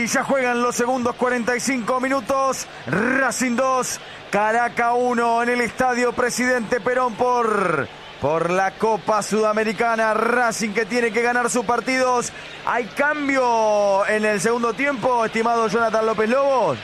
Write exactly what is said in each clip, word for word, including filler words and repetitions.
ya juegan los segundos cuarenta y cinco minutos. Racing dos, Caracas uno en el estadio Presidente Perón por, por la Copa Sudamericana. Racing que tiene que ganar sus partidos. ¿Hay cambio en el segundo tiempo, estimado Jonathan López Lobos?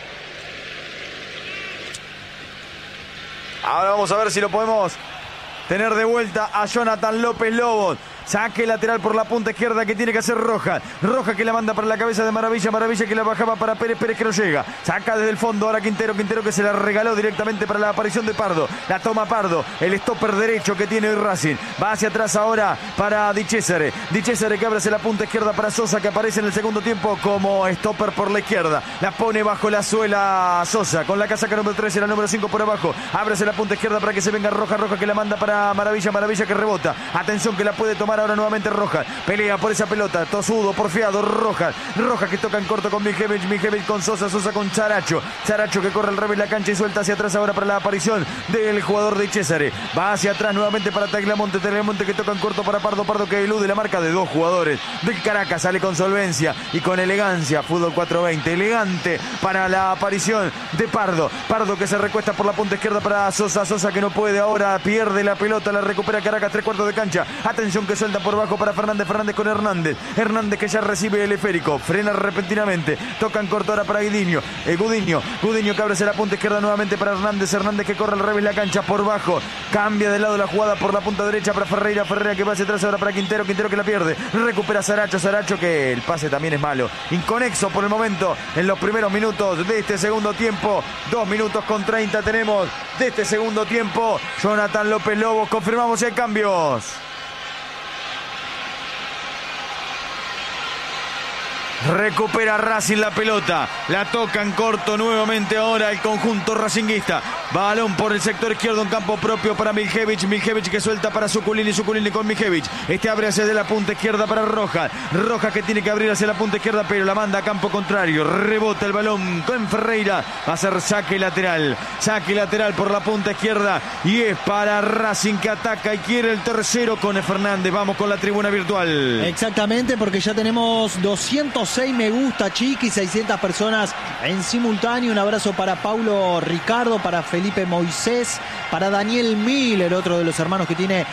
Ahora vamos a ver si lo podemos tener de vuelta a Jonathan López Lobos. Saque lateral por la punta izquierda que tiene que hacer Rojas. Rojas que la manda para la cabeza de Maravilla. Maravilla que la bajaba para Pérez. Pérez que no llega. Saca desde el fondo ahora Quintero. Quintero que se la regaló directamente para la aparición de Pardo. La toma Pardo. El stopper derecho que tiene Racing. Va hacia atrás ahora para Di Cesare. Di Cesare que abre hacia la punta izquierda para Sosa, que aparece en el segundo tiempo como stopper por la izquierda. La pone bajo la suela Sosa. Con la casaca número trece, la número cinco por abajo. Abre hacia la punta izquierda para que se venga Rojas. Rojas que la manda para Maravilla. Maravilla que rebota. Atención que la puede tomar ahora nuevamente Rojas. Pelea por esa pelota. Tosudo, porfiado. Rojas. Rojas que toca en corto con Mijevic. Mijevic con Sosa. Sosa con Saracho. Saracho que corre al revés la cancha y suelta hacia atrás ahora para la aparición del jugador de Cesare. Va hacia atrás nuevamente para Tagliamonte. Tagliamonte que toca en corto para Pardo. Pardo que elude la marca de dos jugadores del Caracas. Sale con solvencia y con elegancia. Fútbol cuatro veinte. Elegante para la aparición de Pardo. Pardo que se recuesta por la punta izquierda para Sosa. Sosa que no puede ahora. Pierde la pelota. La recupera Caracas. Tres cuartos de cancha. Atención que suelta por abajo para Fernández. Fernández con Hernández. Hernández que ya recibe el esférico. Frena repentinamente. Toca en corto ahora para Gudiño. Eh, Gudiño. Gudiño que abre hacia la punta izquierda nuevamente para Hernández. Hernández que corre al revés la cancha por bajo. Cambia de lado la jugada por la punta derecha para Ferreira. Ferreira que va hacia atrás ahora para Quintero. Quintero que la pierde. Recupera Saracho. Saracho que el pase también es malo. Inconexo por el momento en los primeros minutos de este segundo tiempo. Dos minutos con treinta tenemos de este segundo tiempo. Jonathan López Lobos. Confirmamos si hay cambios. Recupera Racing la pelota. La toca en corto nuevamente ahora el conjunto racinguista. Balón por el sector izquierdo en campo propio para Miljevich. Miljevich que suelta para Suculini. Suculini con Miljevich. Este abre hacia de la punta izquierda para Rojas. Rojas que tiene que abrir hacia la punta izquierda, pero la manda a campo contrario. Rebota el balón con Ferreira. Va a ser saque lateral. Saque lateral por la punta izquierda. Y es para Racing que ataca y quiere el tercero con Fernández. Vamos con la tribuna virtual. Exactamente, porque ya tenemos doscientos seis me gusta, Chiqui, seiscientas personas en simultáneo. Un abrazo para Paulo Ricardo, para Felipe Moisés, para Daniel Miller, otro de los hermanos que tiene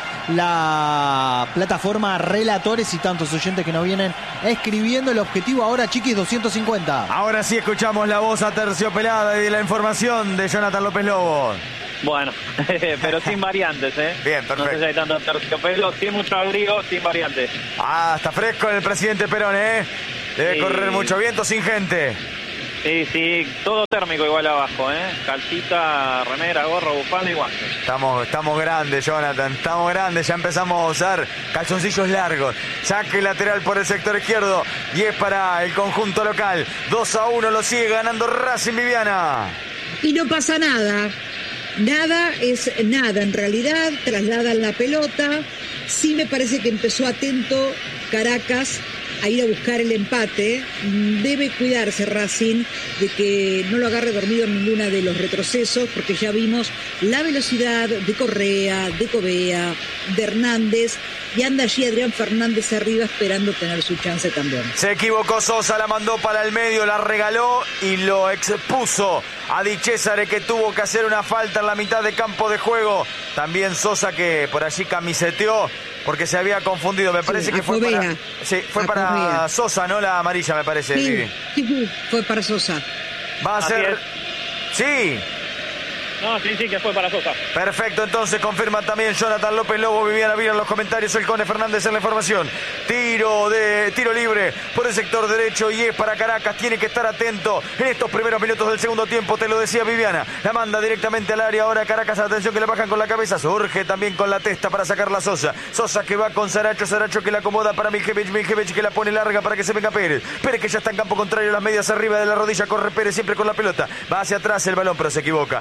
la plataforma Relatores, y tantos oyentes que nos vienen escribiendo. El objetivo ahora, Chiqui, es doscientos cincuenta. Ahora sí escuchamos la voz aterciopelada y la información de Jonathan López Lobos. Bueno, pero sin variantes, ¿eh? Bien, perfecto. No sé si hay tanto terciopelo, sin mucho abrigo, sin variantes. Ah, está fresco el presidente Perón, ¿eh? Debe sí. correr mucho viento sin gente. Sí, sí, todo térmico igual abajo, ¿eh? Calcita, remera, gorro, bufanda y guantes. Estamos, estamos grandes, Jonathan, estamos grandes, ya empezamos a usar calzoncillos largos. Saque lateral por el sector izquierdo y es para el conjunto local. dos a uno lo sigue ganando Racing, Viviana. Y no pasa nada. Nada es nada, en realidad trasladan la pelota. Sí me parece que empezó atento Caracas a ir a buscar el empate. Debe cuidarse Racing de que no lo agarre dormido en ninguna de los retrocesos, porque ya vimos la velocidad de Correa, de Covea, de Hernández, y anda allí Adrián Fernández arriba esperando tener su chance también. Se equivocó Sosa, la mandó para el medio, la regaló y lo expuso a Di Cesare, que tuvo que hacer una falta en la mitad de campo de juego. También Sosa que por allí camiseteó porque se había confundido. Me parece sí, que fue Covea. para, sí, fue para Covea. Sosa, no la amarilla, me parece. Sí, sí, fue para Sosa. Va a Así ser... es. Sí. No, sí, sí, que fue para Sosa. Perfecto, entonces confirma también Jonathan López Lobo. Viviana Vira en los comentarios, el Cone Fernández en la información. Tiro de tiro libre por el sector derecho y es para Caracas. Tiene que estar atento en estos primeros minutos del segundo tiempo, te lo decía Viviana. La manda directamente al área ahora Caracas. Atención que la bajan con la cabeza. Surge también con la testa para sacar la Sosa. Sosa que va con Saracho. Saracho que la acomoda para Miljevich. Miljevich que la pone larga para que se venga Pérez. Pérez que ya está en campo contrario, las medias arriba de la rodilla. Corre Pérez siempre con la pelota. Va hacia atrás el balón, pero se equivoca. Se la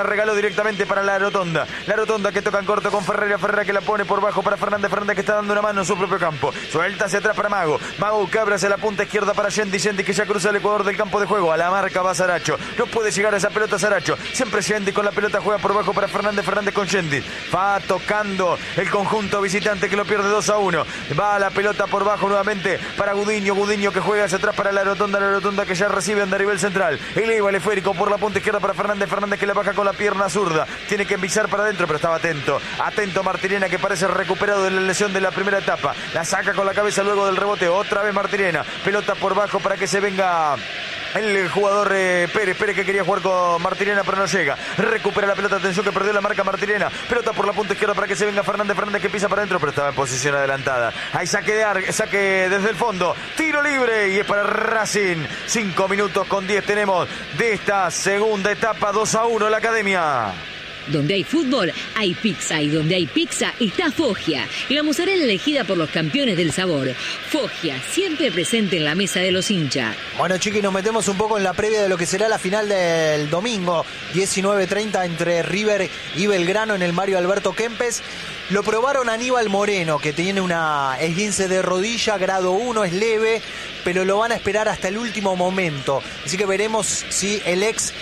regaló directamente para la rotonda. La rotonda que toca en corto con Ferreira. Ferreira que la pone por bajo para Fernández. Fernández que está dando una mano en su propio campo. Suelta hacia atrás para Mago. Mago que abre hacia la punta izquierda para Yendi. Yendi que ya cruza el ecuador del campo de juego. A la marca va Saracho. No puede llegar a esa pelota Saracho. Siempre Yendi con la pelota, juega por bajo para Fernández. Fernández con Yendi. Va tocando el conjunto visitante que lo pierde dos a uno. Va la pelota por bajo nuevamente para Gudiño. Gudiño que juega hacia atrás para la rotonda. La rotonda que ya recibe a nivel central. Eleva el esférico por la punta izquierda para Fernández. Fernández que la baja con la pierna zurda. Tiene que envisar para adentro, pero estaba atento. Atento Martirena que parece recuperado de la lesión de la primera etapa. La saca con la cabeza luego del rebote. Otra vez Martirena. Pelota por bajo para que se venga el jugador eh, Pérez. Pérez que quería jugar con Martirena pero no llega. Recupera la pelota. Atención que perdió la marca Martirena. Pelota por la punta izquierda para que se venga Fernández. Fernández que pisa para adentro pero estaba en posición adelantada. Hay saque de ar saque desde el fondo. Tiro libre y es para Racing. cinco minutos con diez tenemos de esta segunda etapa. dos a uno la Academia. Donde hay fútbol, hay pizza. Y donde hay pizza, está Foggia. La mozzarella elegida por los campeones del sabor. Foggia, siempre presente en la mesa de los hinchas. Bueno, chiqui, nos metemos un poco en la previa de lo que será la final del domingo. diecinueve treinta entre River y Belgrano en el Mario Alberto Kempes. Lo probaron Aníbal Moreno, que tiene una esguince de rodilla, grado uno, es leve, pero lo van a esperar hasta el último momento. Así que veremos si el ex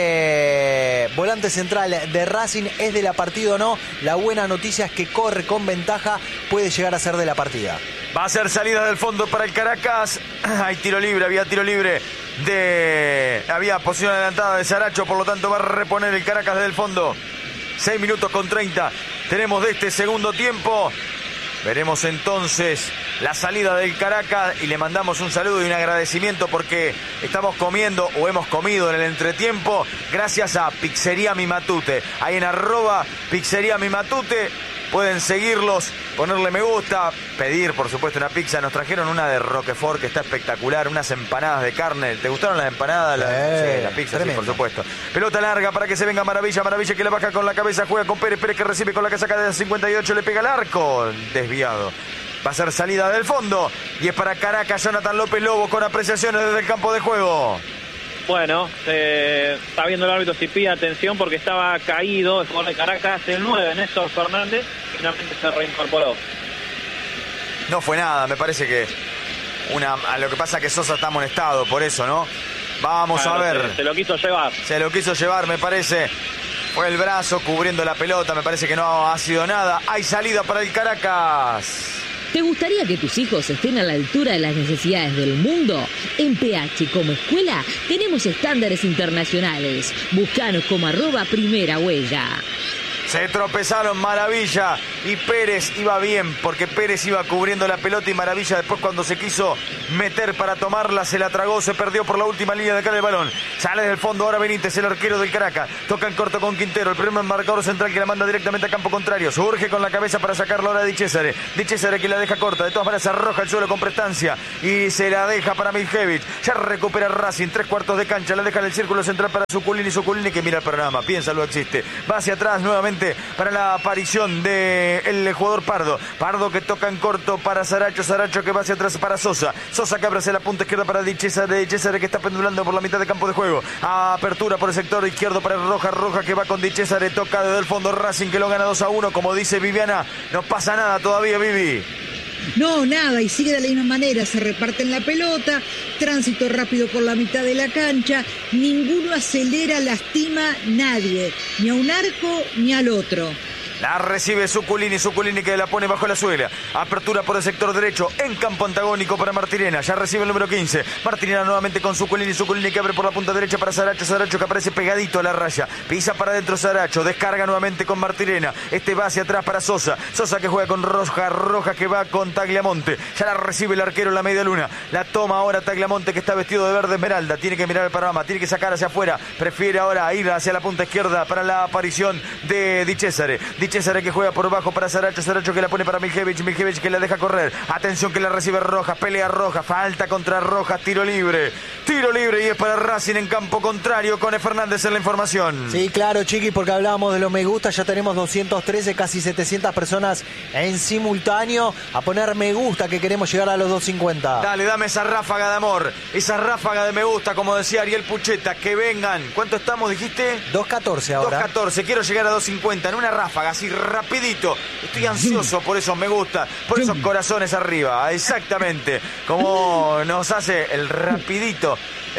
eh, volante central de Racing es de la partida o no. La buena noticia es que corre con ventaja, puede llegar a ser de la partida. Va a ser salida del fondo para el Caracas. Hay tiro libre, había tiro libre de... Había posición adelantada de Saracho, por lo tanto va a reponer el Caracas desde el fondo. seis minutos con treinta tenemos de este segundo tiempo. Veremos entonces la salida del Caracas y le mandamos un saludo y un agradecimiento porque estamos comiendo o hemos comido en el entretiempo gracias a Pizzería Mi Matute. Ahí en arroba Pizzería Mi Matute pueden seguirlos, ponerle me gusta, pedir por supuesto una pizza. Nos trajeron una de Roquefort que está espectacular, unas empanadas de carne. ¿Te gustaron las empanadas? La, eh, sí, la pizza, tremendo. sí, por supuesto. Pelota larga para que se venga Maravilla. Maravilla que la baja con la cabeza, juega con Pérez. Pérez que recibe con la casaca de cincuenta y ocho, le pega al arco. Desviado. Va a ser salida del fondo. Y es para Caracas, Jonathan López Lobo con apreciaciones desde el campo de juego. Bueno, eh, está viendo el árbitro si pide atención porque estaba caído el jugador de Caracas, el nueve, Néstor Fernández, finalmente se reincorporó. No fue nada, me parece que una, a lo que pasa es que Sosa está amonestado, por eso, ¿no? Vamos Claro, a ver. Se, se lo quiso llevar. Se lo quiso llevar, me parece. Fue el brazo cubriendo la pelota, me parece que no ha sido nada. Hay salida para el Caracas. ¿Te gustaría que tus hijos estén a la altura de las necesidades del mundo? En P H como escuela tenemos estándares internacionales. Búscanos como arroba primera huella. Se tropezaron Maravilla y Pérez iba bien porque Pérez iba cubriendo la pelota y Maravilla después cuando se quiso meter para tomarla se la tragó, se perdió por la última línea de acá del balón. Sale del fondo ahora Benítez, el arquero del Caracas. Toca en corto con Quintero, el primer marcador central que la manda directamente a campo contrario. Surge con la cabeza para sacarla ahora Di Cesare. Di Cesare que la deja corta, de todas maneras arroja el suelo con prestancia y se la deja para Miljevic. Ya recupera Racing, tres cuartos de cancha, la deja en el círculo central para Zuculini. Zuculini que mira el programa, piensa lo existe. Va hacia atrás nuevamente para la aparición del jugador Pardo. Pardo que toca en corto para Saracho. Saracho que va hacia atrás para Sosa. Sosa que abre hacia la punta izquierda para Di Cesare. Di Cesare que está pendulando por la mitad de campo de juego. Apertura por el sector izquierdo para Roja. Roja que va con Di Cesare. Toca desde el fondo Racing que lo gana dos a uno. Como dice Viviana, no pasa nada todavía, Vivi. No, nada, y sigue de la misma manera, se reparten la pelota, tránsito rápido por la mitad de la cancha, ninguno acelera, lastima, nadie, ni a un arco ni al otro. La recibe Zuculini, Zuculini que la pone bajo la suela. Apertura por el sector derecho en campo antagónico para Martirena. Ya recibe el número quince. Martirena nuevamente con Zuculini, Zuculini que abre por la punta derecha para Saracho. Saracho que aparece pegadito a la raya. Pisa para adentro Saracho. Descarga nuevamente con Martirena. Este va hacia atrás para Sosa. Sosa que juega con Roja. Roja que va con Tagliamonte. Ya la recibe el arquero en la media luna. La toma ahora Tagliamonte que está vestido de verde esmeralda. Tiene que mirar el panorama. Tiene que sacar hacia afuera. Prefiere ahora ir hacia la punta izquierda para la aparición de Di Cesare. Di Cesare que juega por bajo para Saracho, Saracho que la pone para Miljevic, Miljevic que la deja correr. Atención que la recibe Rojas, pelea Rojas, falta contra Rojas, tiro libre. Tiro libre y es para Racing en campo contrario. Cone Fernández en la información. Sí, claro, Chiqui, porque hablábamos de los me gusta, ya tenemos doscientos trece, casi setecientas personas en simultáneo. A poner me gusta que queremos llegar a los doscientos cincuenta. Dale, dame esa ráfaga de amor, esa ráfaga de me gusta, como decía Ariel Pucheta, que vengan. ¿Cuánto estamos, dijiste? dos catorce ahora. dos catorce, quiero llegar a dos cincuenta en una ráfaga, así rapidito. Estoy ansioso por esos me gusta, por esos corazones arriba, exactamente. Como nos hace el rapidito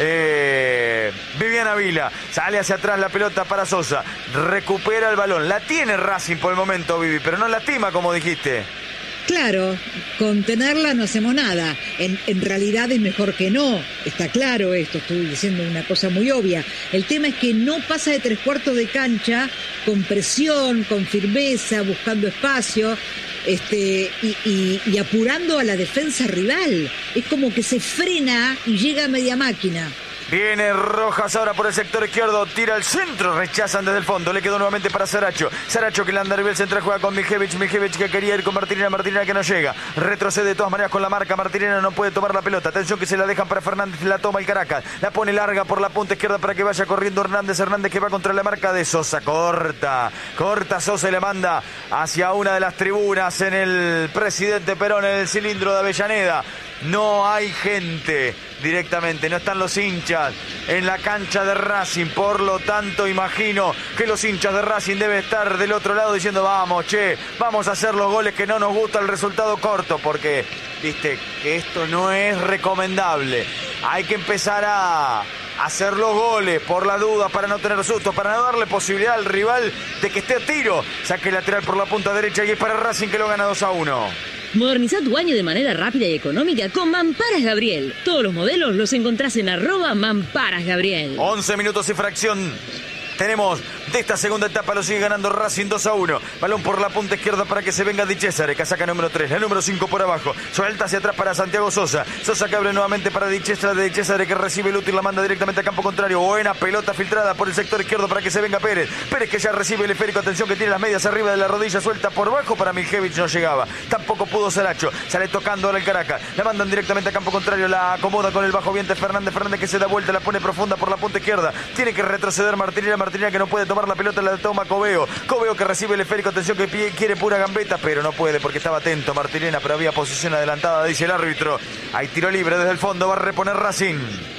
eh, Viviana Vila. Sale hacia atrás la pelota para Sosa, recupera el balón, la tiene Racing por el momento, Vivi, pero no lastima, como dijiste. Claro, con tenerla no hacemos nada. En, en realidad es mejor que no. Está claro esto, estoy diciendo una cosa muy obvia. El tema es que no pasa de tres cuartos de cancha con presión, con firmeza, buscando espacio este, y, y, y apurando a la defensa rival. Es como que se frena y llega a media máquina. Viene Rojas ahora por el sector izquierdo, tira al centro, rechazan desde el fondo, le quedó nuevamente para Saracho. Saracho que le anda arriba el central, juega con Miljevic, Miljevic que quería ir con Martinena, Martinena que no llega, retrocede de todas maneras con la marca, Martinena no puede tomar la pelota, atención que se la dejan para Fernández, la toma el Caracas, la pone larga por la punta izquierda para que vaya corriendo Hernández, Hernández que va contra la marca de Sosa, corta, corta Sosa y le manda hacia una de las tribunas en el Presidente Perón, en el cilindro de Avellaneda. No hay gente directamente, no están los hinchas en la cancha de Racing, por lo tanto imagino que los hinchas de Racing deben estar del otro lado diciendo vamos, che, vamos a hacer los goles que no nos gusta el resultado corto, porque viste que esto no es recomendable, hay que empezar a hacer los goles por la duda, para no tener susto, para no darle posibilidad al rival de que esté a tiro, saque lateral por la punta derecha y es para Racing que lo gana dos a uno. Moderniza tu baño de manera rápida y económica con Mamparas Gabriel. Todos los modelos los encontrás en arroba Mamparas Gabriel. once minutos y fracción. Tenemos de esta segunda etapa, lo sigue ganando Racing dos a uno. Balón por la punta izquierda para que se venga Di Cesare, casaca número tres, el número cinco por abajo. Suelta hacia atrás para Santiago Sosa. Sosa que abre nuevamente para Di Cesare, de Di Cesare que recibe el útil, la manda directamente a campo contrario. Buena pelota filtrada por el sector izquierdo para que se venga Pérez. Pérez que ya recibe el esférico, atención que tiene las medias arriba de la rodilla, suelta por bajo para Miljevic, no llegaba. Tampoco pudo Saracho, sale tocando ahora el Caracas. La mandan directamente a campo contrario, la acomoda con el bajo viento Fernández. Fernández que se da vuelta, la pone profunda por la punta izquierda. Tiene que retroceder Martinera, Martinera que no puede tomar la pelota, la toma Coveo. Coveo que recibe el esférico, atención que quiere pura gambeta, pero no puede porque estaba atento Martinena, pero había posición adelantada, dice el árbitro. Hay tiro libre desde el fondo, va a reponer Racing.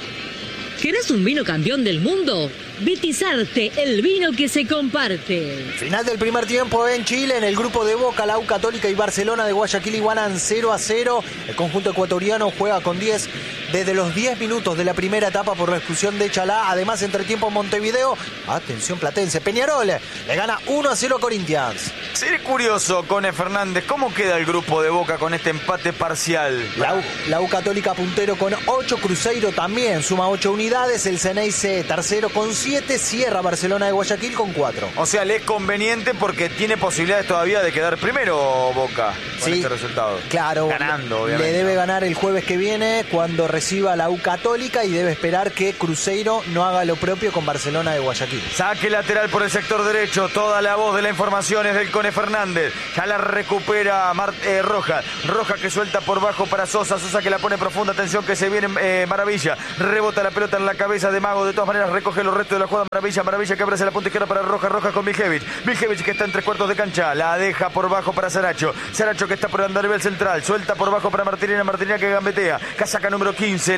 ¿Querés un vino campeón del mundo? Vitizarte, el vino que se comparte. Final del primer tiempo en Chile, en el grupo de Boca, la U Católica y Barcelona de Guayaquil igualan cero a cero. El conjunto ecuatoriano juega con diez desde los diez minutos de la primera etapa por la expulsión de Chalá. Además, entretiempo Montevideo, atención Platense, Peñarol le gana uno a cero a Corinthians. Sería curioso, Cone Fernández, ¿cómo queda el grupo de Boca con este empate parcial? La U, la U Católica puntero con ocho, Cruzeiro también suma ocho unidades, el Ceneice tercero con siete, cierra Barcelona de Guayaquil con cuatro. O sea, le es conveniente porque tiene posibilidades todavía de quedar primero Boca con sí, este resultado. Claro, ganando, obviamente. Le debe ganar el jueves que viene cuando reciba la U Católica y debe esperar que Cruzeiro no haga lo propio con Barcelona de Guayaquil. Saque lateral por el sector derecho, toda la voz de la información es del Cone Fernández. Ya la recupera Mar eh, Rojas. Rojas que suelta por bajo para Sosa. Sosa que la pone profunda, atención que se viene eh, Maravilla. Rebota la pelota en la cabeza de Mago. De todas maneras recoge los restos de la jugada. Maravilla, Maravilla que abre hacia la punta izquierda para Rojas. Rojas con Miljevic. Miljevic que está en tres cuartos de cancha. La deja por bajo para Saracho. Saracho que está por andar el central. Suelta por bajo para Martinena. Martinena que gambetea. Casaca número quince.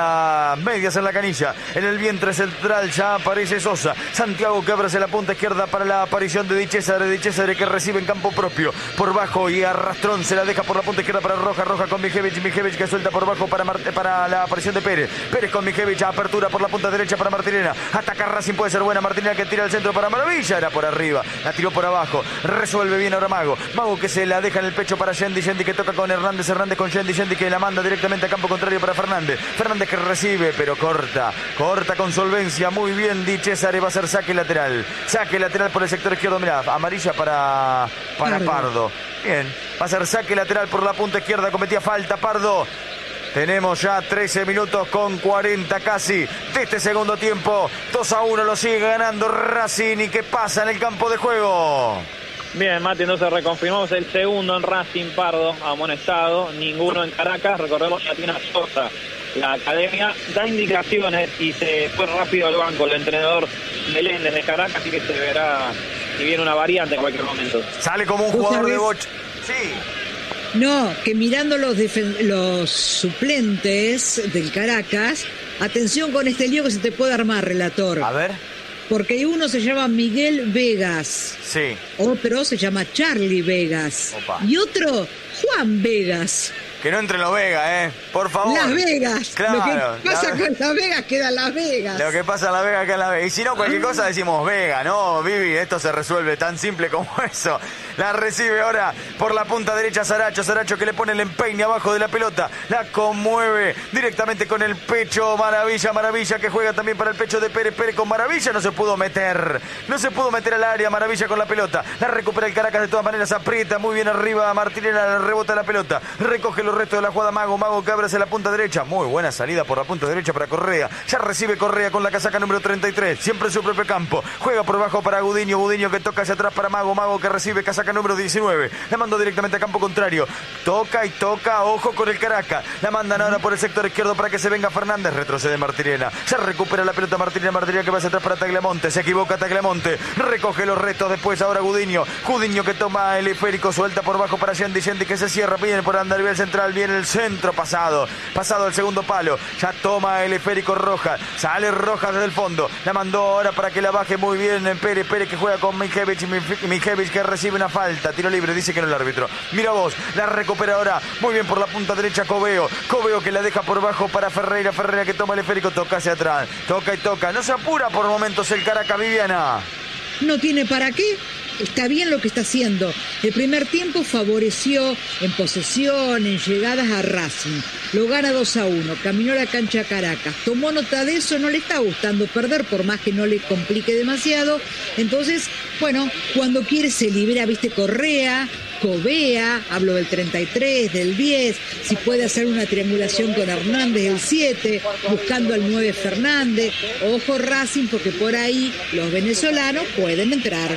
La medias en la canilla. En el vientre central ya aparece Sosa. Santiago que abre hacia la punta izquierda para la aparición de Di Cesare. Di Cesare que recibe en campo propio. Por bajo y arrastrón se la deja por la punta izquierda para Rojas. Rojas con Miljevic. Miljevic que suelta por bajo para, Mart para la aparición de Pérez. Pérez con Miljevic. Apertura por la punta derecha para Martinena. Ataca Racing, puede ser buena. Martinena que tira al centro para Maravilla. Era por arriba. La tiró por abajo. Resuelve bien ahora Mago. Mago que se la deja en el pecho para Yendi. Yendi que toca con Hernández. Hernández con Yendi. Yendi que la manda directamente a campo contrario para Fernández. Fernández que recibe, pero corta. Corta con solvencia. Muy bien Di Cesare. Va a ser saque lateral. Saque lateral por el sector izquierdo. Mirá, amarilla para, para Pardo. Pardo. Bien. Va a ser saque lateral por la punta izquierda. Cometía falta Pardo. Tenemos ya trece minutos con cuarenta casi de este segundo tiempo. dos a uno lo sigue ganando Racing. ¿Y qué pasa en el campo de juego? Bien, Mati, entonces reconfirmamos el segundo en Racing, Pardo amonestado, ninguno en Caracas. Recordemos que ya tiene a Sosa. La academia da indicaciones y se fue rápido al banco el entrenador Meléndez de Caracas, así que se verá si viene una variante en cualquier momento. Sale como un jugador de bocha. Sí. No, que mirando los, defen- los suplentes del Caracas, atención con este lío que se te puede armar, relator. A ver. Porque uno se llama Miguel Vegas. Sí. Otro se llama Charlie Vegas. Opa. Y otro, Juan Vegas. Que no entre los Vegas, ¿eh? Por favor. Las Vegas. Claro. Lo que pasa la... con Las Vegas queda Las Vegas. Lo que pasa en Las Vegas queda en Las Vegas. Y si no, cualquier cosa decimos Vega, ¿no? Vivi, esto se resuelve tan simple como eso. La recibe ahora por la punta derecha Saracho. Saracho que le pone el empeine abajo de la pelota. La conmueve directamente con el pecho. Maravilla, Maravilla que juega también para el pecho de Pérez. Pérez con Maravilla no se pudo meter. No se pudo meter al área. Maravilla con la pelota. La recupera el Caracas de todas maneras. Aprieta muy bien arriba. Martinera rebota la pelota. Recoge los restos de la jugada Mago. Mago que abre hacia la punta derecha. Muy buena salida por la punta derecha para Correa. Ya recibe Correa con la casaca número treinta y tres. Siempre en su propio campo. Juega por abajo para Gudiño. Gudiño que toca hacia atrás para Mago. Mago que recibe casaca número diecinueve. La manda directamente a campo contrario. Toca y toca. Ojo con el Caracas. La mandan ahora por el sector izquierdo para que se venga Fernández. Retrocede Martirena. Ya recupera la pelota Martirena. Martirena que va hacia atrás para Tagliamonte. Se equivoca Tagliamonte. Recoge los restos después ahora Gudiño. Gudiño que toma el esférico. Suelta por abajo para Yendi. Yendi que se cierra. Viene por andar bien central. Viene el centro pasado. Pasado el segundo palo. Ya toma el esférico Rojas. Sale Rojas desde el fondo. La mandó ahora para que la baje muy bien en Pérez. Pérez que juega con Mijevich. Mijevich que recibe una falta. Tiro libre. Dice que no el árbitro. Mira vos. La recupera ahora muy bien por la punta derecha Coveo. Coveo que la deja por bajo para Ferreira. Ferreira que toma el esférico. Toca hacia atrás. Toca y toca. No se apura por momentos el Caracas, Viviana. No tiene para qué. Está bien lo que está haciendo. El primer tiempo favoreció en posesión, en llegadas a Racing. Lo gana dos a uno. Caminó a la cancha Caracas. Tomó nota de eso. No le está gustando perder, por más que no le complique demasiado. Entonces, bueno, cuando quiere se libera, viste, Correa, Covea, hablo del treinta y tres, del diez, si puede hacer una triangulación con Hernández, el siete, buscando al nueve Fernández. Ojo Racing, porque por ahí los venezolanos pueden entrar.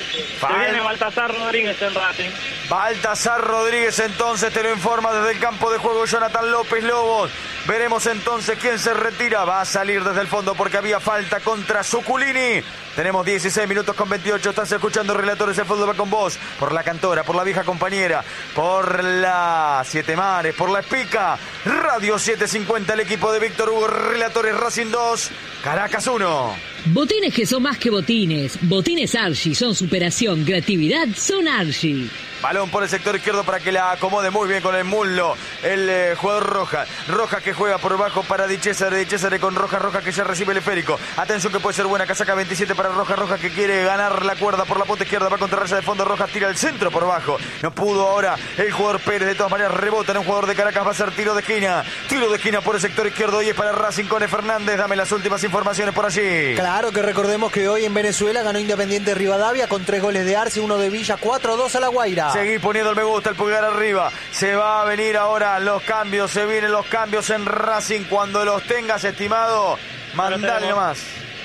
Se viene Baltasar Rodríguez en Racing. Baltasar Rodríguez entonces te lo informa desde el campo de juego Jonathan López Lobos. Veremos entonces quién se retira. Va a salir desde el fondo porque había falta contra Zuculini. Tenemos dieciséis minutos con veintiocho. Estás escuchando Relatores del Fútbol, va con vos. Por la cantora, por la vieja compañera, por la Siete Mares, por la Espica. Radio setecientos cincuenta, el equipo de Víctor Hugo. Relatores Racing dos, Caracas uno. Botines que son más que botines. Botines Archie son superación, creatividad, son Archie. Balón por el sector izquierdo para que la acomode muy bien con el muslo el eh, jugador Rojas. Rojas que juega por bajo para Di Cesare. Di Cesare con Rojas. Rojas que ya recibe el esférico. Atención que puede ser buena. Casaca veintisiete para Rojas. Rojas que quiere ganar la cuerda por la punta izquierda. Va contra raya de fondo. Rojas tira el centro por bajo. No pudo ahora el jugador Pérez. De todas maneras rebota en un jugador de Caracas. Va a ser tiro de esquina. Tiro de esquina por el sector izquierdo. Y es para Racing con Fernández. Dame las últimas informaciones por allí. Claro que recordemos que hoy en Venezuela ganó Independiente Rivadavia con tres goles de Arce, uno de Villa, cuatro a dos a La Guaira. Seguí poniendo el me gusta, el pulgar arriba. Se va a venir ahora los cambios. Se vienen los cambios en Racing. Cuando los tengas, estimado, mandale nomás.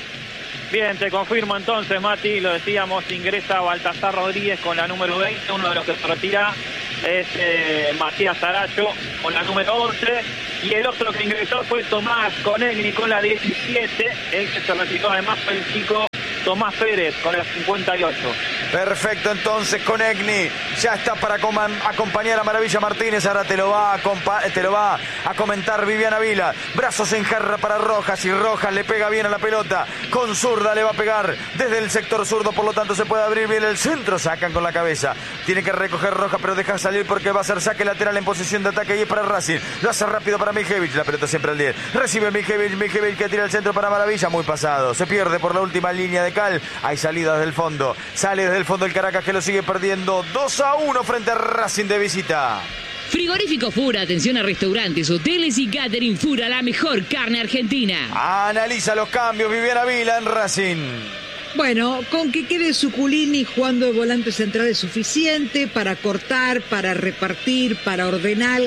Bien, te confirmo entonces, Mati, lo decíamos, ingresa Baltasar Rodríguez con la número veinte, uno de los que se retira es eh, Matías Saracho con la número once, y el otro que ingresó fue Tomás Conegni con la diecisiete, el que se retiró además fue el chico Tomás Pérez con la cincuenta y ocho. Perfecto, entonces Conegni ya está para acompañar a Maravilla Martínez. Ahora te lo va a, te lo va a comentar Viviana Vila. Brazos en jarra para Rojas y Rojas le pega bien a la pelota. Con zurda le va a pegar desde el sector zurdo, por lo tanto se puede abrir bien el centro. Sacan con la cabeza. Tiene que recoger Rojas, pero deja salir porque va a ser saque lateral en posición de ataque y es para Racing. Lo hace rápido para Mijevich. La pelota siempre al diez. Recibe Mijevich. Mijevich que tira el centro para Maravilla. Muy pasado. Se pierde por la última línea de cal. Hay salidas del fondo. Sale desde el fondo el Caracas que lo sigue perdiendo dos a uno frente a Racing de visita. Frigorífico Fura, atención a restaurantes, hoteles y catering. Fura, la mejor carne argentina. Analiza los cambios Viviana Vila en Racing. Bueno, con que quede Zuculini jugando de volante central es suficiente para cortar, para repartir, para ordenar,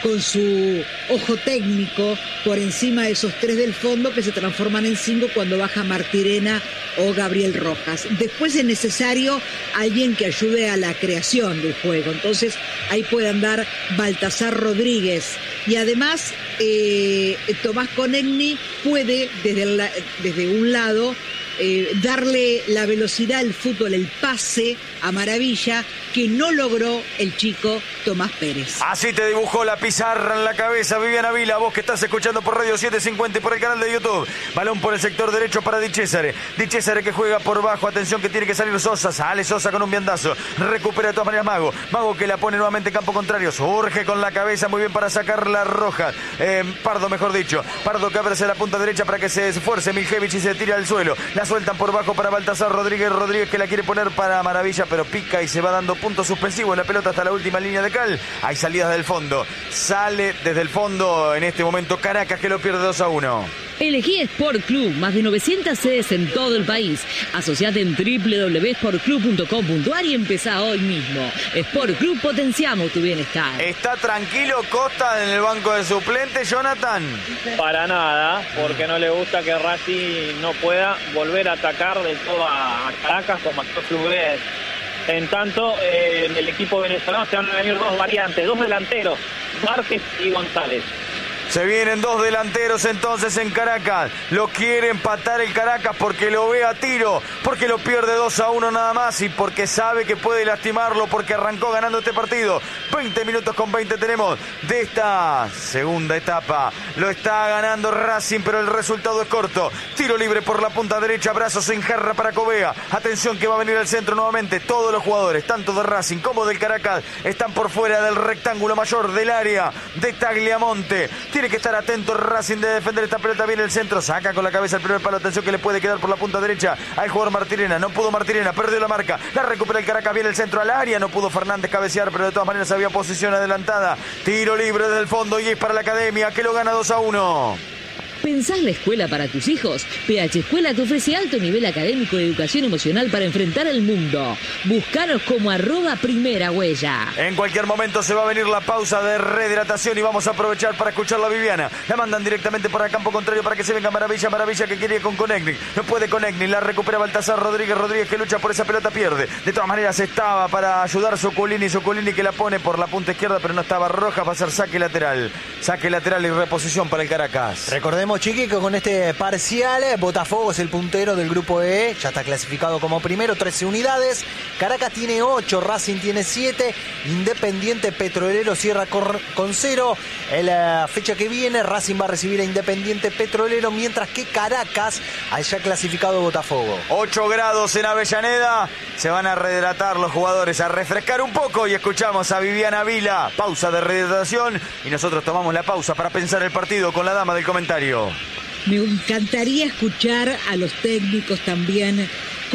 con su ojo técnico por encima de esos tres del fondo que se transforman en cinco cuando baja Martirena o Gabriel Rojas. Después es necesario alguien que ayude a la creación del juego. Entonces ahí puede andar Baltasar Rodríguez. Y además eh, Tomás Konechny puede desde, el, desde un lado eh, darle la velocidad al fútbol, el pase a Maravilla, que no logró el chico Tomás Pérez. Así te dibujó la pizarra en la cabeza Viviana Vila, vos que estás escuchando por Radio setecientos cincuenta y por el canal de YouTube. Balón por el sector derecho para Di Cesare. Di Cesare que juega por bajo, atención que tiene que salir Sosa, sale Sosa con un viandazo, recupera de todas maneras Mago, Mago que la pone nuevamente en campo contrario, surge con la cabeza muy bien para sacar la roja, eh, Pardo mejor dicho, Pardo que abre hacia la punta derecha para que se esfuerce Miljevich y se tira al suelo, la sueltan por bajo para Baltasar Rodríguez, Rodríguez que la quiere poner para Maravilla, pero pica y se va dando punto suspensivo en la pelota hasta la última línea de cal. Hay salidas del fondo, sale desde el fondo en este momento Caracas que lo pierde dos a uno. Elegí Sport Club, más de novecientas sedes en todo el país. Asociate en doble u doble u doble u punto sport club punto com punto a r y empezá hoy mismo. Sport Club, potenciamos tu bienestar. ¿Está tranquilo Costa en el banco de suplentes, Jonathan? Para nada, porque no le gusta que Racing no pueda volver a atacar del todo a Caracas como actor clubes. En tanto, eh, en el equipo venezolano se van a venir dos variantes, dos delanteros, Márquez y González. Se vienen dos delanteros entonces en Caracas. Lo quiere empatar el Caracas porque lo ve a tiro, porque lo pierde dos a uno nada más y porque sabe que puede lastimarlo porque arrancó ganando este partido. veinte minutos con veinte tenemos de esta segunda etapa. Lo está ganando Racing, pero el resultado es corto. Tiro libre por la punta derecha, brazos en jarra para Covea. Atención que va a venir al centro nuevamente. Todos los jugadores, tanto de Racing como del Caracas, están por fuera del rectángulo mayor del área de Tagliamonte. Tiene que estar atento Racing de defender esta pelota. Viene el centro, saca con la cabeza el primer palo. Atención que le puede quedar por la punta derecha al jugador Martirena. No pudo Martirena, perdió la marca. La recupera el Caracas, viene el centro al área. No pudo Fernández cabecear, pero de todas maneras había posición adelantada. Tiro libre desde el fondo y es para la Academia que lo gana dos a uno. ¿Pensás la escuela para tus hijos? P H Escuela te ofrece alto nivel académico de educación emocional para enfrentar el mundo. Búscanos como arroba primera huella. En cualquier momento se va a venir la pausa de rehidratación y vamos a aprovechar para escuchar la Viviana. La mandan directamente para el campo contrario para que se venga Maravilla. Maravilla que quiere ir con Konechny. No puede Konechny. La recupera Baltasar Rodríguez. Rodríguez que lucha por esa pelota, pierde. De todas maneras estaba para ayudar Socolini. Socolini que la pone por la punta izquierda, pero no estaba Roja. Va a ser saque lateral. Saque lateral y reposición para el Caracas. Recordemos, chiqui, que con este parcial Botafogo es el puntero del grupo E, ya está clasificado como primero, trece unidades. Caracas tiene ocho, Racing tiene siete, Independiente Petrolero cierra con cero. En la fecha que viene Racing va a recibir a Independiente Petrolero, mientras que Caracas al ya clasificado Botafogo. ocho grados en Avellaneda, se van a rehidratar los jugadores, a refrescar un poco y escuchamos a Viviana Vila. Pausa de rehidratación y nosotros tomamos la pausa para pensar el partido con la dama del comentario. Me encantaría escuchar a los técnicos también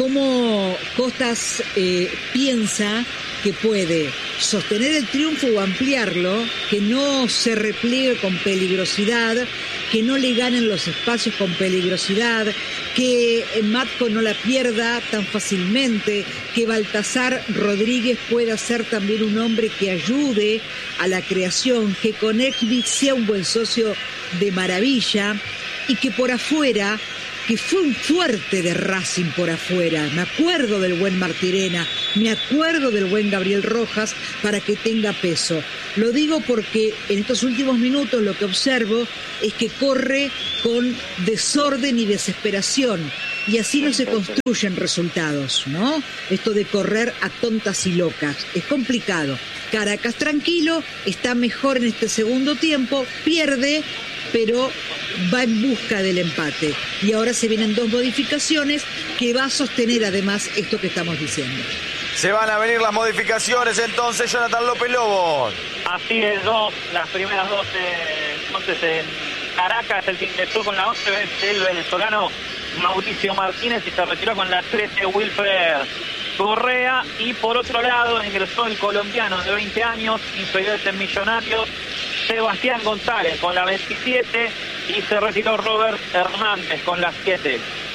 cómo Costas eh, piensa que puede sostener el triunfo o ampliarlo, que no se repliegue con peligrosidad, que no le ganen los espacios con peligrosidad, que Matko no la pierda tan fácilmente, que Baltasar Rodríguez pueda ser también un hombre que ayude a la creación, que Konechny sea un buen socio de Maravilla y que por afuera, que fue un fuerte de Racing por afuera. Me acuerdo del buen Martirena, me acuerdo del buen Gabriel Rojas para que tenga peso. Lo digo porque en estos últimos minutos lo que observo es que corre con desorden y desesperación y así no se construyen resultados, ¿no? Esto de correr a tontas y locas es complicado. Caracas tranquilo, está mejor en este segundo tiempo, pierde, pero va en busca del empate. Y ahora se vienen dos modificaciones que va a sostener además esto que estamos diciendo. Se van a venir las modificaciones entonces, Jonathan López Lobo. Así es, dos, las primeras dos, eh, entonces en Caracas el que ingresó con la once es el venezolano Mauricio Martínez y se retiró con la trece Wilfred Correa, y por otro lado ingresó el colombiano de veinte años, inferiores en Millonarios, Sebastián González con la veintisiete y se retiró Robert Hernández con la siete.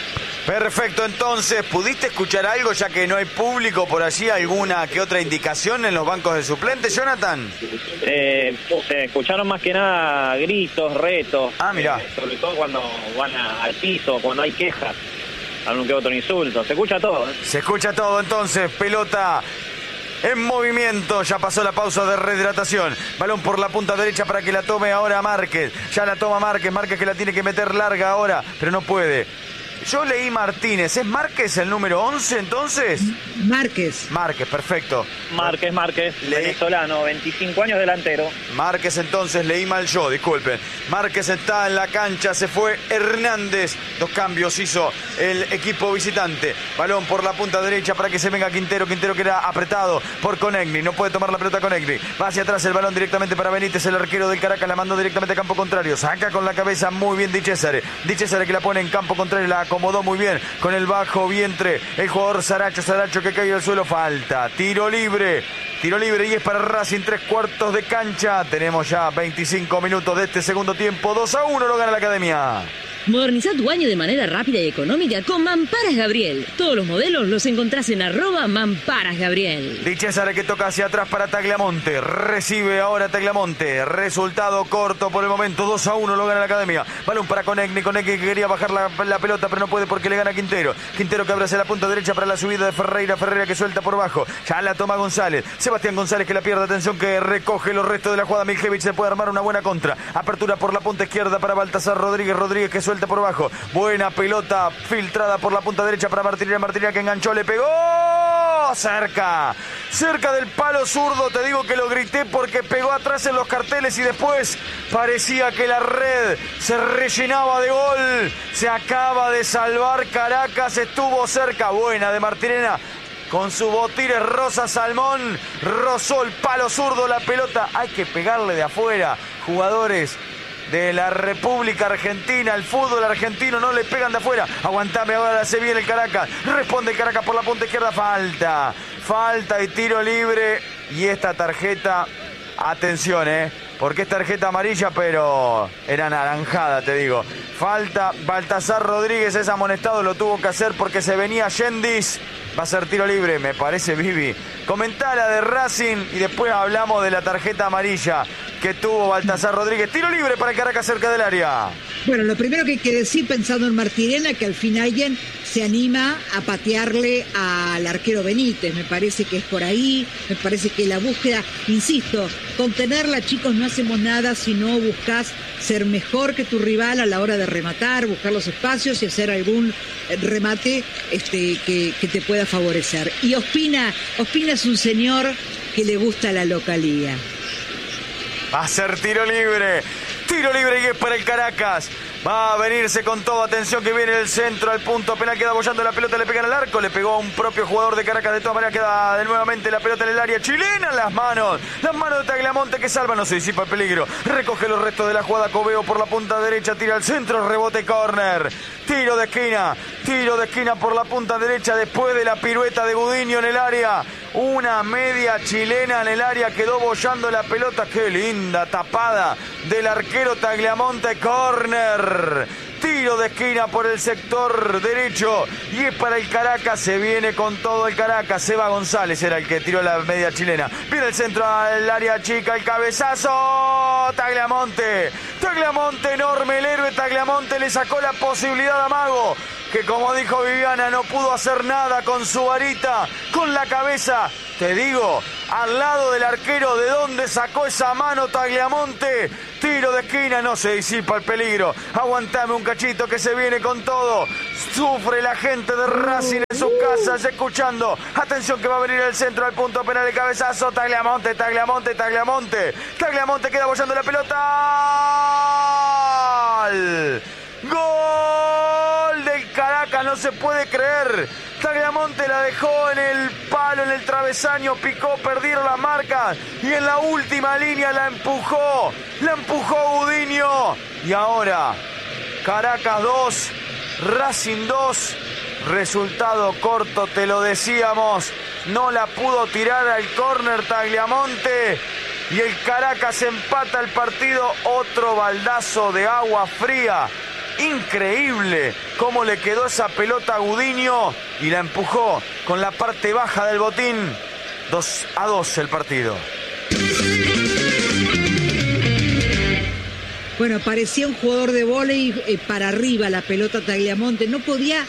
Perfecto, entonces, ¿pudiste escuchar algo ya que no hay público por allí? ¿Alguna que otra indicación en los bancos de suplentes, Jonathan? Eh, se escucharon más que nada gritos, retos. Ah, mirá. Eh, sobre todo cuando van a, al piso, cuando hay quejas, algún que otro insulto. Se escucha todo. ¿eh? Se escucha todo, entonces, pelota en movimiento, ya pasó la pausa de rehidratación. Balón por la punta derecha para que la tome ahora Márquez. Ya la toma Márquez, Márquez que la tiene que meter larga ahora, pero no puede. Yo leí Martínez, ¿es Márquez el número once entonces? Márquez. Márquez, perfecto. Márquez, Márquez, Le- venezolano, veinticinco años delantero. Márquez entonces, leí mal yo, disculpen. Márquez está en la cancha, se fue Hernández. Dos cambios hizo el equipo visitante. Balón por la punta derecha para que se venga Quintero. Quintero que era apretado por Conegni. No puede tomar la pelota Conegni. Va hacia atrás el balón directamente para Benítez, el arquero del Caracas. La mandó directamente a campo contrario. Saca con la cabeza muy bien Di Cesare. Di Cesare que la pone en campo contrario. La acomodó muy bien con el bajo vientre. El jugador Saracho. Saracho que cae al suelo. Falta. Tiro libre. Tiro libre y es para Racing, tres cuartos de cancha. Tenemos ya veinticinco minutos de este segundo tiempo. dos a uno lo gana la Academia. Moderniza tu baño de manera rápida y económica con Mamparas Gabriel. Todos los modelos los encontrás en arroba Mamparas Gabriel. Di Cesare que toca hacia atrás para Tagliamonte. Recibe ahora Tagliamonte. Resultado corto por el momento. dos a uno lo gana la Academia. Balón para Conegni. Conegni que quería bajar la, la pelota pero no puede porque le gana Quintero. Quintero que abre hacia la punta derecha para la subida de Ferreira. Ferreira que suelta por bajo. Ya la toma González. Sebastián González que la pierde. Atención que recoge los restos de la jugada. Miljevich se puede armar una buena contra. Apertura por la punta izquierda para Baltasar Rodríguez. Rodríguez que suelta por bajo. Buena pelota filtrada por la punta derecha para Martinelli. Martinelli que enganchó, le pegó cerca, cerca del palo zurdo. Te digo que lo grité porque pegó atrás en los carteles y después parecía que la red se rellenaba de gol. Se acaba de salvar Caracas, estuvo cerca. Buena de Martinelli con su botines rosa salmón, rozó el palo zurdo, la pelota. Hay que pegarle de afuera, jugadores de la República Argentina, el fútbol argentino, no le pegan de afuera. Aguantame, ahora se viene el Caracas. Responde el Caracas por la punta izquierda. Falta, falta y tiro libre. Y esta tarjeta, atención, eh, porque es tarjeta amarilla, pero era naranjada, te digo. Falta, Baltasar Rodríguez es amonestado, lo tuvo que hacer porque se venía Yendis. Va a ser tiro libre, me parece, Vivi. Comentá la de Racing y después hablamos de la tarjeta amarilla que tuvo Baltasar Rodríguez. Tiro libre para el Caracas cerca del área. Bueno, lo primero que hay que decir, pensando en Martirena, que al fin alguien se anima a patearle al arquero Benítez. Me parece que es por ahí, me parece que la búsqueda, insisto, contenerla, chicos, no hacemos nada si no buscas ser mejor que tu rival a la hora de rematar, buscar los espacios y hacer algún remate este, que, que te pueda favorecer. Y Ospina, Ospina es un señor que le gusta la localía. Va a ser tiro libre. Tiro libre y es para el Caracas. Va a venirse con todo. Atención que viene el centro al punto penal. Queda bollando la pelota. Le pegan al arco. Le pegó a un propio jugador de Caracas. De todas maneras queda de nuevamente la pelota en el área chilena. En las manos. Las manos de Tagliamonte que salva. No se disipa el peligro. Recoge los restos de la jugada. Coveo por la punta derecha. Tira al centro. Rebote córner. Tiro de esquina. Tiro de esquina por la punta derecha. Después de la pirueta de Gudiño en el área. Una media chilena en el área. Quedó bollando la pelota. Qué linda tapada del arquero Tagliamonte. Córner. Tiro de esquina por el sector derecho y es para el Caracas. Se viene con todo el Caracas. Seba González era el que tiró la media chilena. Viene el centro al área chica. El cabezazo. Tagliamonte. Tagliamonte enorme. El héroe Tagliamonte le sacó la posibilidad a Mago, que como dijo Viviana no pudo hacer nada con su varita, con la cabeza. Te digo, al lado del arquero, ¿de dónde sacó esa mano Tagliamonte? Tiro de esquina, no se disipa el peligro. Aguantame un cachito que se viene con todo. Sufre la gente de Racing en sus casas escuchando. Atención que va a venir el centro al punto penal de cabezazo. Tagliamonte, Tagliamonte, Tagliamonte. Tagliamonte queda bollando la pelota. Gol del Caracas, no se puede creer. Tagliamonte la dejó en el palo, en el travesaño, picó, perdieron las marcas y en la última línea la empujó, la empujó Gudiño. Y ahora, Caracas dos, Racing dos, resultado corto, te lo decíamos, no la pudo tirar al córner Tagliamonte y el Caracas empata el partido. Otro baldazo de agua fría Increíble cómo le quedó esa pelota a Gudiño y la empujó con la parte baja del botín. dos a dos el partido. Bueno, parecía un jugador de vóley eh, para arriba la pelota Tagliamonte. No podía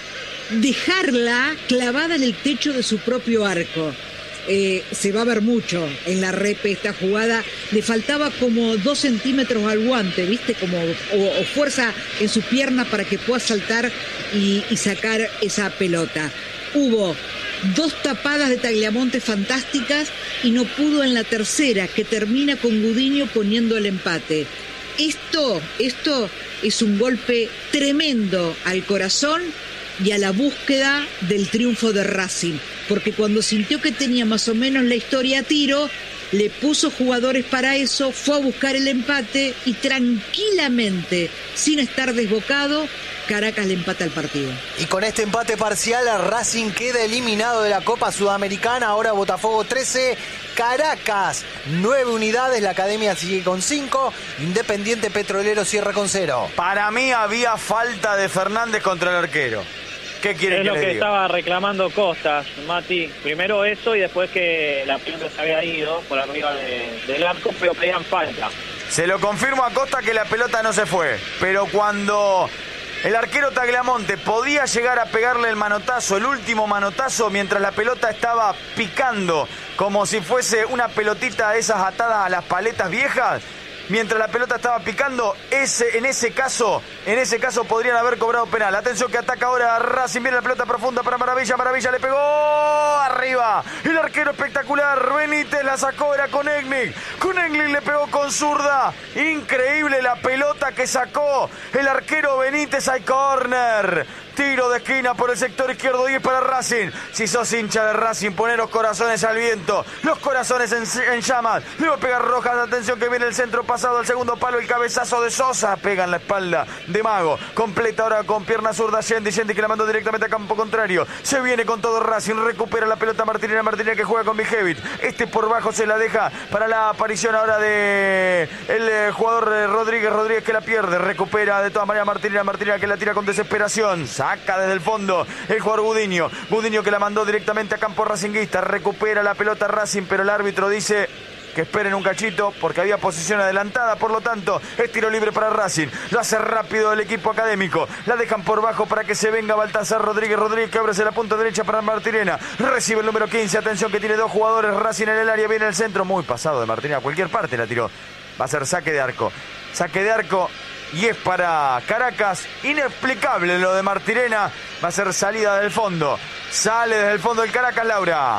dejarla clavada en el techo de su propio arco. Eh, se va a ver mucho en la repe esta jugada. Le faltaba como dos centímetros al guante, ¿viste? Como, o, o fuerza en su pierna para que pueda saltar y, y sacar esa pelota. Hubo dos tapadas de Tagliamonte fantásticas y no pudo en la tercera, que termina con Gudiño poniendo el empate. Esto, esto es un golpe tremendo al corazón y a la búsqueda del triunfo de Racing, porque cuando sintió que tenía más o menos la historia a tiro, le puso jugadores para eso, fue a buscar el empate y tranquilamente, sin estar desbocado, Caracas le empata el partido. Y con este empate parcial, Racing queda eliminado de la Copa Sudamericana. Ahora Botafogo trece, Caracas nueve unidades, la Academia sigue con cinco, Independiente Petrolero cierra con cero. Para mí había falta de Fernández contra el arquero. ¿Qué quieren Es que lo le que diga? estaba reclamando Costas, Mati. Primero eso y después que la pelota se había ido por arriba de, del arco, pero pedían falta. Se lo confirmo a Costa que la pelota no se fue, pero cuando el arquero Tagliamonte podía llegar a pegarle el manotazo, el último manotazo, mientras la pelota estaba picando, como si fuese una pelotita de esas atadas a las paletas viejas, mientras la pelota estaba picando, ese, en ese caso, en ese caso podrían haber cobrado penal. Atención que ataca ahora Racing, viene la pelota profunda para Maravilla, Maravilla le pegó arriba, el arquero espectacular, Benítez la sacó, era Konechnik, Konechnik le pegó con zurda, increíble la pelota que sacó el arquero Benítez, hay córner. Tiro de esquina por el sector izquierdo y es para Racing. Si sos hincha de Racing, poné los corazones al viento. Los corazones en, en llamas. Le va a pegar Rojas. Atención que viene el centro pasado al segundo palo. El cabezazo de Sosa. Pega en la espalda de Mago. Completa ahora con pierna zurda Yendi. Yendi que la mandó directamente a campo contrario. Se viene con todo Racing. Recupera la pelota Martínez. Martínez que juega con Bijevich. Este por bajo se la deja para la aparición ahora de el eh, jugador eh, Rodríguez. Rodríguez que la pierde. Recupera de todas maneras Martínez. Martínez que la tira con desesperación. Saca desde el fondo el jugador Gudiño. Gudiño que la mandó directamente a campo racinguista. Recupera la pelota Racing, pero el árbitro dice que esperen un cachito porque había posición adelantada. Por lo tanto, es tiro libre para Racing. Lo hace rápido el equipo académico. La dejan por bajo para que se venga Baltasar Rodríguez. Rodríguez que abre hacia la punta derecha para Martirena. Recibe el número quince. Atención que tiene dos jugadores. Racing en el área. Viene el centro. Muy pasado de Martirena. A cualquier parte la tiró. Va a ser saque de arco. Saque de arco. Y es para Caracas, inexplicable lo de Martirena, va a ser salida del fondo, sale desde el fondo del Caracas, Laura.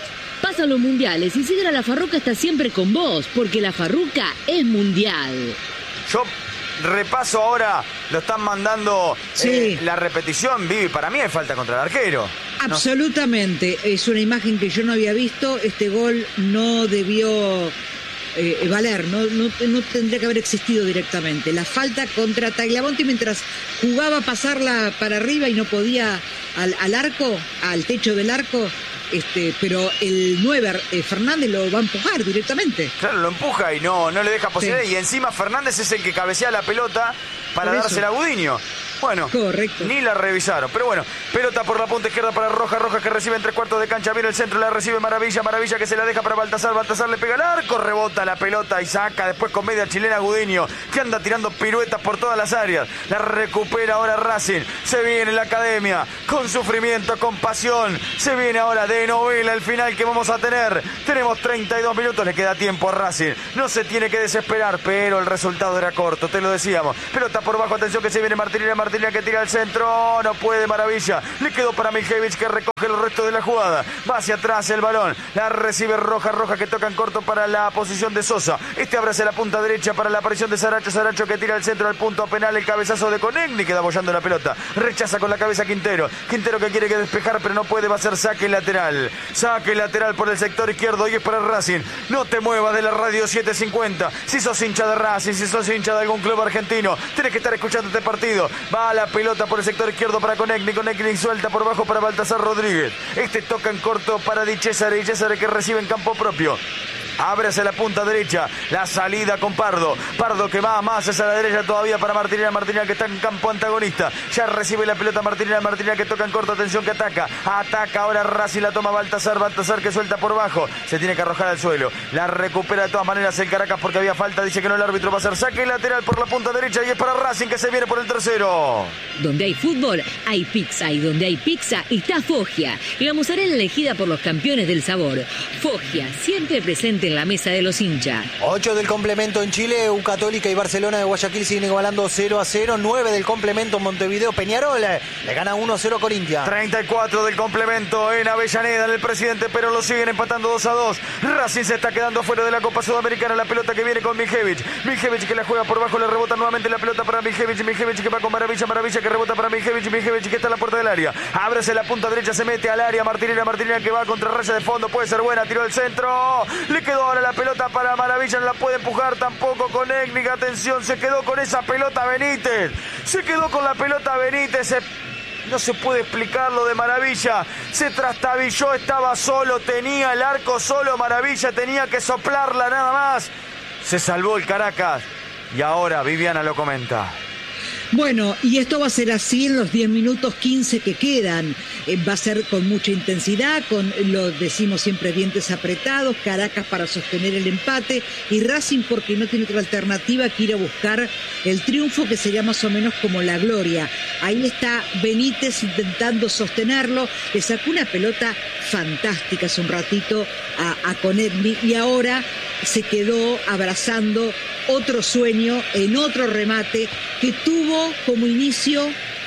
Pasan los mundiales y Sidra La Farruca está siempre con vos, porque La Farruca es mundial. Yo repaso ahora, lo están mandando sí. eh, la repetición, Vivi, para mí hay falta contra el arquero. Absolutamente, no. Es una imagen que yo no había visto, este gol no debió... Eh, valer, no, no, no tendría que haber existido directamente. La falta contra Tagliamonte mientras jugaba a pasarla para arriba y no podía al, al arco, al techo del arco, este, pero el nueve eh, Fernández lo va a empujar directamente. Claro, lo empuja y no, no le deja posibilidad. Sí. Y encima Fernández es el que cabecea la pelota para dársela a Gudiño. Bueno, correcto. Ni la revisaron, pero bueno, pelota por la punta izquierda para Rojas, Rojas que recibe en tres cuartos de cancha, viene el centro, la recibe Maravilla, Maravilla que se la deja para Baltasar, Baltasar le pega al arco, rebota la pelota y saca después con media chilena Gudiño, que anda tirando piruetas por todas las áreas, la recupera ahora Racing, se viene la Academia, con sufrimiento, con pasión, se viene ahora de novela el final que vamos a tener, tenemos treinta y dos minutos, le queda tiempo a Racing, no se tiene que desesperar, pero el resultado era corto, te lo decíamos, pelota por bajo, atención que se viene Martínez, Martínez que tira al centro, no puede, Maravilla, le quedó para Mijevich que recoge el resto de la jugada, va hacia atrás el balón, la recibe Roja, Roja que toca en corto para la posición de Sosa, este abre hacia la punta derecha para la aparición de Saracho, Saracho que tira al centro al punto penal, el cabezazo de Konechnik queda apoyando la pelota, rechaza con la cabeza Quintero, Quintero que quiere que despejar pero no puede, va a ser saque lateral, saque lateral por el sector izquierdo y es para Racing, no te muevas de la radio siete cincuenta, si sos hincha de Racing, si sos hincha de algún club argentino, tenés que estar escuchando este partido, va a la pelota por el sector izquierdo para Konechnik, Konechnik suelta por bajo para Baltasar Rodríguez, este toca en corto para Di Cesare, Di Cesare que recibe en campo propio. Abre hacia la punta derecha. La salida con Pardo. Pardo que va más hacia la derecha todavía para Martinelli. Martinelli que está en campo antagonista. Ya recibe la pelota Martinelli. Martinelli que toca en corto. Atención que ataca. Ataca ahora Racing. La toma Baltasar. Baltasar que suelta por bajo. Se tiene que arrojar al suelo. La recupera de todas maneras el Caracas porque había falta. Dice que no, el árbitro va a hacer saque lateral por la punta derecha. Y es para Racing que se viene por el tercero. Donde hay fútbol, hay pizza. Y donde hay pizza, está Foggia. La mozzarella elegida por los campeones del sabor. Foggia, siempre presente en la mesa de los hinchas. ocho del complemento en Chile, U Católica y Barcelona de Guayaquil siguen igualando cero a cero. nueve del complemento en Montevideo, Peñarol le gana uno a cero a Corinthians. treinta y cuatro del complemento en Avellaneda, en el Presidente, pero lo siguen empatando dos a dos. Racing se está quedando fuera de la Copa Sudamericana. La pelota que viene con Miljevic. Miljevic que la juega por bajo, le rebota nuevamente la pelota para Miljevic. Miljevic que va con Maravilla. Maravilla que rebota para Miljevic. Miljevic que está en la puerta del área. Ábrese la punta derecha, se mete al área. Martinelli, Martinelli que va contra raya de fondo. Puede ser buena, tiró el centro. Le quedó ahora la pelota para Maravilla. No la puede empujar tampoco con Égnica. Atención, se quedó con esa pelota Benítez. Se quedó con la pelota Benítez. Se... No se puede explicar lo de Maravilla. Se trastabilló, estaba solo. Tenía el arco solo Maravilla. Tenía que soplarla nada más. Se salvó el Caracas. Y ahora Viviana lo comenta. Bueno, y esto va a ser así en los diez minutos quince que quedan. Eh, va a ser con mucha intensidad, con, lo decimos siempre, dientes apretados. Caracas para sostener el empate y Racing porque no tiene otra alternativa que ir a buscar el triunfo, que sería más o menos como la gloria. Ahí está Benítez intentando sostenerlo. Le sacó una pelota fantástica hace un ratito a, a Conegni y ahora se quedó abrazando otro sueño en otro remate que tuvo como inicio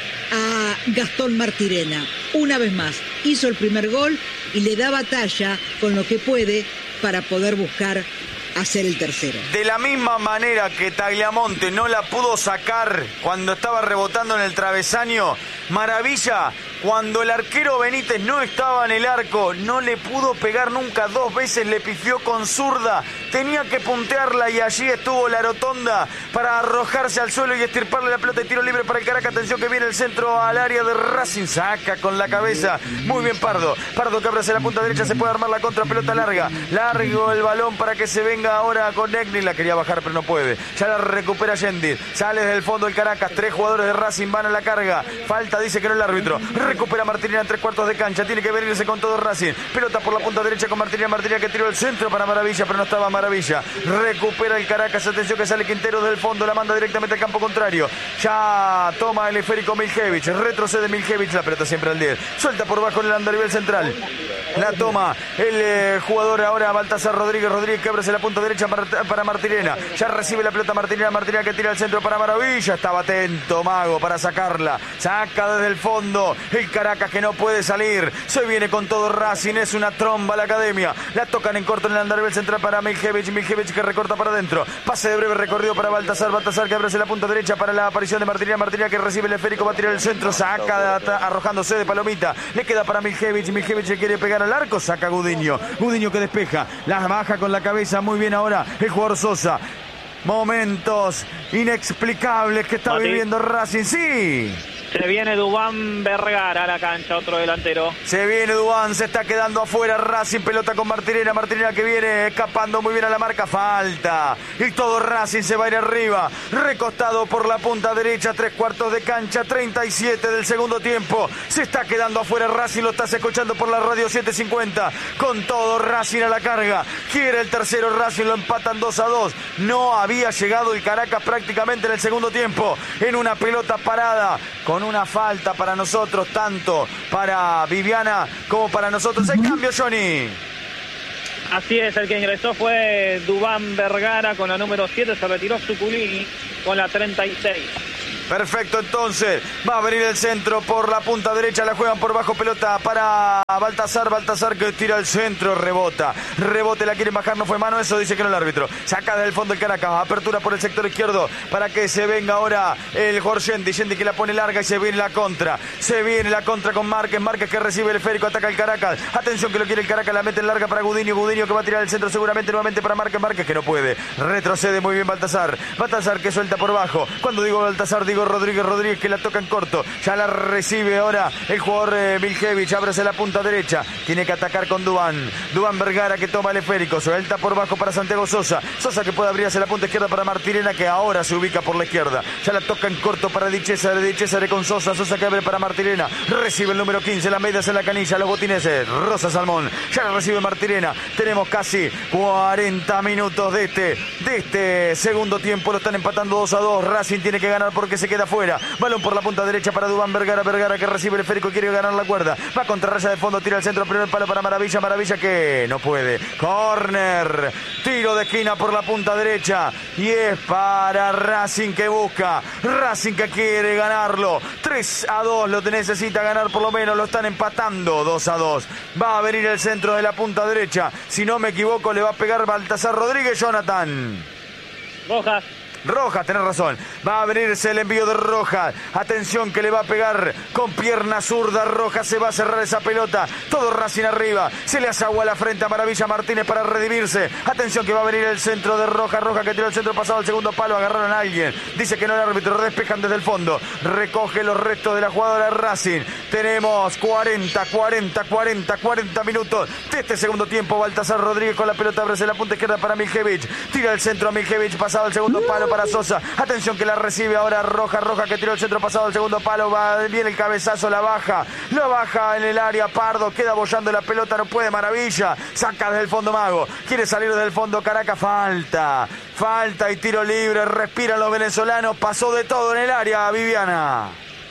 a Gastón Martirena. Una vez más, hizo el primer gol y le da batalla con lo que puede para poder buscar hacer el tercero. De la misma manera que Tagliamonte no la pudo sacar cuando estaba rebotando en el travesaño, Maravilla, cuando el arquero Benítez no estaba en el arco, no le pudo pegar nunca, dos veces le pifió con zurda, tenía que puntearla y allí estuvo la rotonda para arrojarse al suelo y estirparle la pelota de tiro libre para el Caracas. Atención que viene el centro al área de Racing, saca con la cabeza, muy bien Pardo, Pardo que abre hacia la punta derecha, se puede armar la contra, pelota larga, largo el balón para que se venga ahora con Égnica, la quería bajar pero no puede, ya la recupera Yendi, sale desde el fondo el Caracas, tres jugadores de Racing van a la carga, falta, dice que no el árbitro, recupera Martinelli en tres cuartos de cancha, tiene que venirse con todo Racing, pelota por la punta derecha con Martinelli, Martinelli que tiró el centro para Maravilla, pero no estaba Maravilla, recupera el Caracas, atención que sale Quintero del fondo, la manda directamente al campo contrario, ya toma el esférico Miljevic, retrocede Miljevic, la pelota siempre al diez, suelta por bajo en el andarivel central, la toma el eh, jugador ahora Baltasar Rodríguez, Rodríguez que abre la punta derecha para, para Martirena, ya recibe la pelota Martirena, Martirena que tira el centro para Maravilla, estaba atento Mago para sacarla, saca desde el fondo el Caracas que no puede salir, se viene con todo Racing, es una tromba la academia, la tocan en corto en el andarivel central para Miljevic, Miljevic que recorta para adentro, pase de breve recorrido para Baltasar, Baltasar que abre la punta derecha para la aparición de Martirena, Martirena que recibe el esférico, va a tirar el centro, saca arrojándose de palomita, le queda para Miljevic, Miljevic que quiere pegar al arco, saca Gudiño, Gudiño que despeja, la baja con la cabeza, muy bien ahora el jugador Sosa. Momentos inexplicables que está Mati. viviendo Racing, sí. Se viene Dubán Vergara a la cancha, otro delantero. Se viene Dubán, se está quedando afuera Racing, pelota con Martirena, Martirena que viene escapando muy bien a la marca, falta. Y todo Racing se va a ir arriba, recostado por la punta derecha, tres cuartos de cancha, treinta y siete del segundo tiempo. Se está quedando afuera Racing, lo estás escuchando por la radio setecientos cincuenta. Con todo Racing a la carga, quiere el tercero Racing, lo empatan dos a dos. No había llegado el Caracas prácticamente en el segundo tiempo, en una pelota parada, con una falta para nosotros, tanto para Viviana como para nosotros. El cambio, Johnny. Así es, el que ingresó fue Dubán Vergara con la número siete, se retiró Zuculini con la treinta y seis. Perfecto, entonces va a venir el centro por la punta derecha, la juegan por bajo, pelota para Baltasar, Baltasar que tira el centro, rebota, rebote, la quieren bajar, no fue mano, eso dice que no el árbitro, saca del fondo el Caracas, apertura por el sector izquierdo para que se venga ahora el Jorge Yendi, Yendi que la pone larga y se viene la contra, se viene la contra con Márquez, Márquez que recibe el esférico, ataca el Caracas, atención que lo quiere el Caracas, la mete en larga para Gudiño, Gudiño que va a tirar el centro seguramente nuevamente para Márquez, Márquez que no puede, retrocede muy bien Baltasar, Baltasar que suelta por bajo, cuando digo Baltasar digo Rodríguez, Rodríguez que la toca en corto, ya la recibe ahora el jugador eh, Miljevic, ábrese la punta derecha. Tiene que atacar con Duván. Duván Vergara que toma el esférico. Suelta por bajo para Santiago Sosa. Sosa que puede abrir hacia la punta izquierda para Martirena, que ahora se ubica por la izquierda. Ya la toca en corto para Di Cesare. Di Cesare con Sosa. Sosa que abre para Martirena. Recibe el número quince. Las medias en la canilla. Los botineses. Rosa Salmón. Ya la recibe Martirena. Tenemos casi cuarenta minutos de este, de este segundo tiempo. Lo están empatando dos a dos. Racing tiene que ganar porque se queda fuera. Balón por la punta derecha para Duván Vergara. Vergara que recibe el esférico y quiere ganar la cuerda. Va contra raya de fondo. Tira el centro. Primer palo para Maravilla. Maravilla que no puede. Corner. Tiro de esquina por la punta derecha. Y es para Racing que busca. Racing que quiere ganarlo. tres a dos. Lo necesita ganar por lo menos. Lo están empatando dos a dos. Va a venir el centro de la punta derecha. Si no me equivoco, le va a pegar Baltasar Rodríguez. Jonathan. Rojas. Rojas, tenés razón. Va a venirse el envío de Rojas. Atención que le va a pegar con pierna zurda. Rojas se va a cerrar esa pelota. Todo Racing arriba. Se le hace agua a la frente a Maravilla Martínez para redimirse. Atención que va a venir el centro de Rojas. Rojas que tiró el centro pasado al segundo palo. Agarraron a alguien. Dice que no el árbitro. Despejan desde el fondo. Recoge los restos de la jugadora de Racing. Tenemos cuarenta, cuarenta, cuarenta, cuarenta minutos de este segundo tiempo. Baltasar Rodríguez con la pelota. Abre la punta izquierda para Miljevich. Tira el centro a Miljevich. Pasado el segundo palo para Sosa. Atención que la recibe ahora Roja. Roja que tiró el centro pasado al segundo palo. Va bien el cabezazo. La baja. La baja en el área. Pardo queda bollando la pelota. No puede. Maravilla. Saca desde el fondo Mago. Quiere salir desde el fondo Caracas. Falta. Falta y tiro libre. Respiran los venezolanos. Pasó de todo en el área, Viviana.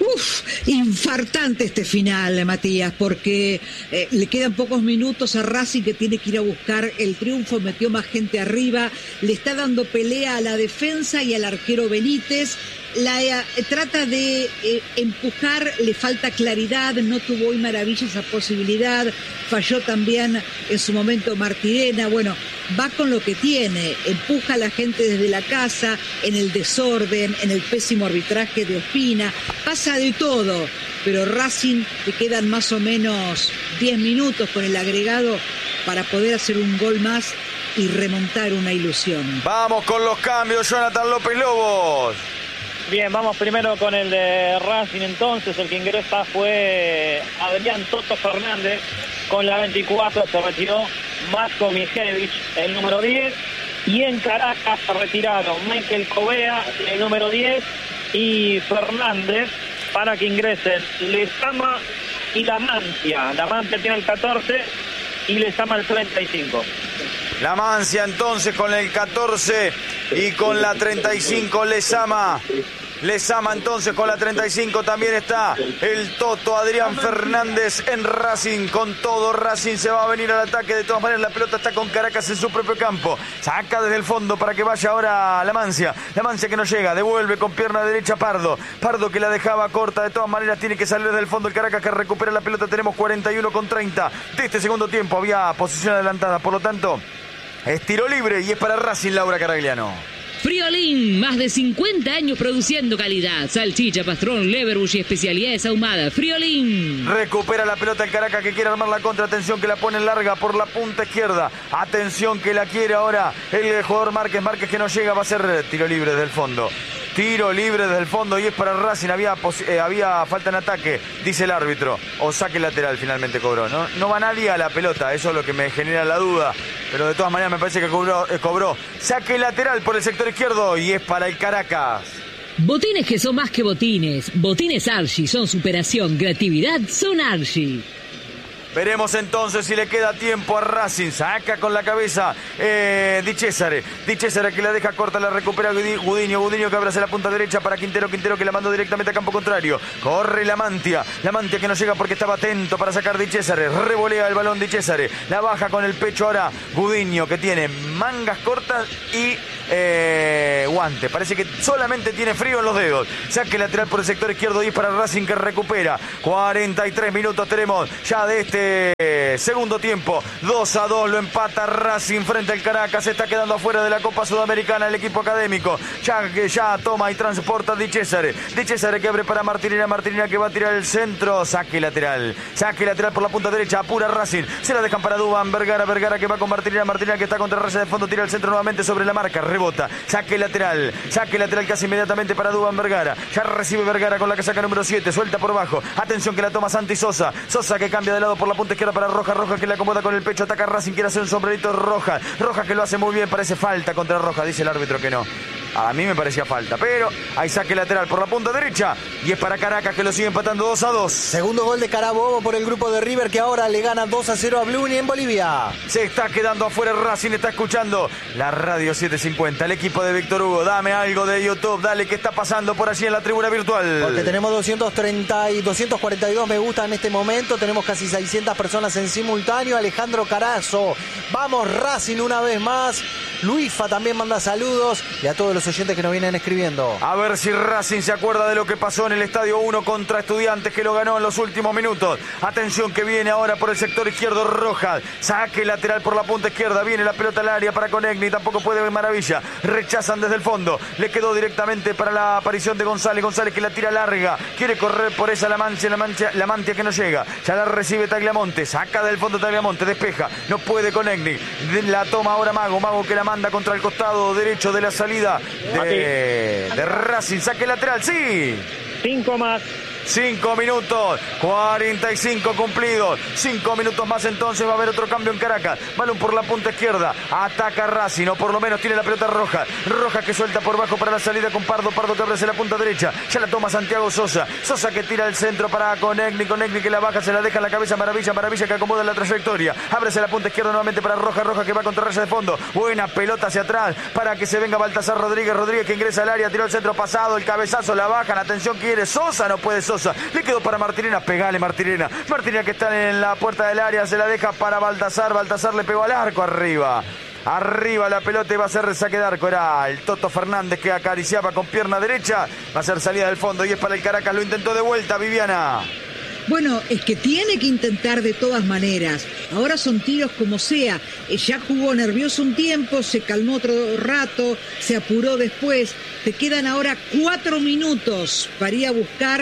Uf, infartante este final, Matías, porque eh, le quedan pocos minutos a Racing que tiene que ir a buscar el triunfo, metió más gente arriba, le está dando pelea a la defensa y al arquero Benítez. La eh, trata de eh, empujar, le falta claridad, no tuvo hoy Maravilla esa posibilidad, falló también en su momento Martirena. Bueno, va con lo que tiene, empuja a la gente desde la casa, en el desorden, en el pésimo arbitraje de Ospina, pasa de todo, pero Racing le quedan más o menos diez minutos con el agregado para poder hacer un gol más y remontar una ilusión. Vamos con los cambios, Jonathan López Lobos. Bien, vamos primero con el de Racing entonces. El que ingresa fue Adrián Toto Fernández con la veinticuatro. Se retiró Matko Miljevich, el número diez. Y en Caracas se retiraron Michael Covea, el número diez, y Fernández para que ingresen Lezama y La Mancia. La Mancia tiene el catorce y Lezama el treinta y cinco. La Mancia entonces con el catorce y con la treinta y cinco Lezama. Lezama entonces con la treinta y cinco también está el Toto Adrián Fernández en Racing. Con todo Racing se va a venir al ataque. De todas maneras la pelota está con Caracas en su propio campo. Saca desde el fondo para que vaya ahora La Mancia. La Mancia que no llega, devuelve con pierna derecha Pardo. Pardo que la dejaba corta. De todas maneras tiene que salir desde el fondo el Caracas que recupera la pelota. Tenemos cuarenta y uno con treinta de este segundo tiempo. Había posición adelantada, por lo tanto es tiro libre y es para Racing. Laura Caragliano. Friolín, más de cincuenta años produciendo calidad. Salchicha, pastrón, leverbush y especialidades ahumadas. Friolín. Recupera la pelota el Caracas que quiere armar la contra. Atención que la pone larga por la punta izquierda. Atención que la quiere ahora el jugador Márquez. Márquez que no llega, va a ser tiro libre desde el fondo. Tiro libre desde el fondo y es para Racing. Había, eh, había falta en ataque, dice el árbitro. O saque lateral finalmente cobró. No, no va nadie a la pelota, eso es lo que me genera la duda. Pero de todas maneras me parece que cobró, eh, cobró. Saque lateral por el sector izquierdo y es para el Caracas. Botines que son más que botines. Botines Archie son superación, creatividad, son Archie. Veremos entonces si le queda tiempo a Racing. Saca con la cabeza eh, Di Cesare. Di Cesare que la deja corta, la recupera Gudiño. Gudiño que abre hacia la punta derecha para Quintero. Quintero que la mandó directamente a campo contrario. Corre la Mantia. La Mantia que no llega porque estaba atento para sacar Di Cesare. Revolea el balón Di Cesare. La baja con el pecho ahora Gudiño que tiene mangas cortas y eh, guante. Parece que solamente tiene frío en los dedos. Saque lateral por el sector izquierdo y es para Racing que recupera. cuarenta y tres minutos tenemos ya de este segundo tiempo. dos a dos lo empata Racing frente al Caracas. Se está quedando afuera de la Copa Sudamericana el equipo académico. Ya que ya toma y transporta Di Cesare. Di Cesare que abre para Martirena. Martirena que va a tirar el centro. Saque lateral. Saque lateral por la punta derecha. Apura Racing. Se la dejan para Duván. Vergara. Vergara que va con Martirena. Martirena que está contra raya de fondo. Tira el centro nuevamente sobre la marca. rebota. Saque lateral, saque lateral casi inmediatamente para Duván Vergara. Ya recibe Vergara con la casaca número siete, suelta por bajo. Atención que la toma Santi Sosa. Sosa que cambia de lado por la punta izquierda para Roja. Roja que le acomoda con el pecho, ataca Racing, quiere hacer un sombrerito. Roja, Roja que lo hace muy bien, parece falta contra Roja, dice el árbitro que no. A mí me parecía falta, pero hay saque lateral por la punta derecha y es para Caracas que lo sigue empatando dos a dos. Segundo gol de Carabobo por el grupo de River que ahora le gana dos a cero a Bluni en Bolivia. Se está quedando afuera Racing, está escuchando la radio setecientos cincuenta, el equipo de Víctor Hugo. Dame algo de YouTube, dale, ¿qué está pasando por allí en la tribuna virtual? Porque tenemos doscientos treinta y doscientos cuarenta y dos me gusta en este momento, tenemos casi seiscientas personas en simultáneo. Alejandro Carazo, vamos Racing una vez más. Luifa también manda saludos y a todos los oyentes que nos vienen escribiendo. A ver si Racing se acuerda de lo que pasó en el Estadio uno contra Estudiantes, que lo ganó en los últimos minutos. Atención que viene ahora por el sector izquierdo Rojas. Saque lateral por la punta izquierda. Viene la pelota al área para Conegni. Tampoco puede ver Maravilla. Rechazan desde el fondo. Le quedó directamente para la aparición de González. González que la tira larga. Quiere correr por esa la mancha, la mancha, la mantia que no llega. Ya la recibe Tagliamonte. Saca del fondo Tagliamonte. Despeja. No puede Conegni. La toma ahora Mago. Mago que la manda contra el costado derecho de la salida de, de Racing. Saque lateral, sí. Cinco más. Cinco minutos, cuarenta y cinco cumplidos. Cinco minutos más entonces va a haber otro cambio en Caracas. Balón por la punta izquierda. Ataca Racing, o por lo menos tiene la pelota Roja. Roja que suelta por bajo para la salida con Pardo. Pardo que abre hacia la punta derecha. Ya la toma Santiago Sosa. Sosa que tira el centro para Conegni. Conegni que la baja, se la deja en la cabeza Maravilla. Maravilla que acomoda la trayectoria. Ábrese la punta izquierda nuevamente para Roja. Roja que va contra raya de fondo. Buena pelota hacia atrás para que se venga Baltasar Rodríguez. Rodríguez que ingresa al área. Tiró el centro pasado. El cabezazo la bajan. Atención, quiere Sosa. No puede Sosa. Le quedó para Martirena, pegale Martirena. Martirena que está en la puerta del área, se la deja para Baltasar. Baltasar le pegó al arco arriba. Arriba la pelota y va a ser saque de arco. Era el Toto Fernández que acariciaba con pierna derecha. Va a ser salida del fondo y es para el Caracas. Lo intentó de vuelta, Viviana. Bueno, es que tiene que intentar de todas maneras. Ahora son tiros como sea. Ya jugó nervioso un tiempo, se calmó otro rato, se apuró después. Te quedan ahora cuatro minutos para ir a buscar